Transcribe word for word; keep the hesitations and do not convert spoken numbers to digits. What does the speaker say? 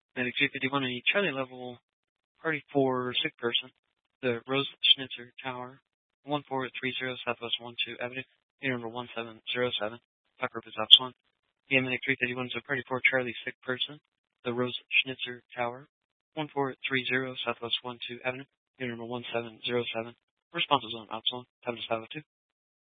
Medic three fifty-one, a Charlie level party four sick person. The Rose Schnitzer Tower, one four three zero Southwest one two Avenue, unit number one seven zero seven. Fire purpose Ops one. Yeah, Medic three fifty-one is a party four Charlie sick person. The Rose Schnitzer Tower, one four three zero Southwest one two Avenue, unit number one seven zero seven. Responsive zone Ops one, time to five oh two.